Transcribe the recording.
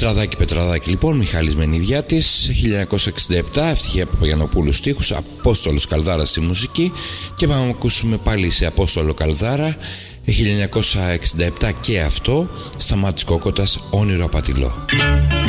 Πετραδάκι λοιπόν, Μιχάλης Μενιδιάτης, 1967, Ευτυχία Παπαγιαννοπούλου στίχους, Απόστολος Καλδάρας στη μουσική. Και πάμε να ακούσουμε πάλι σε Απόστολο Καλδάρα, 1967 και αυτό, Σταμάτης Κόκοτας, Όνειρο Απατηλό.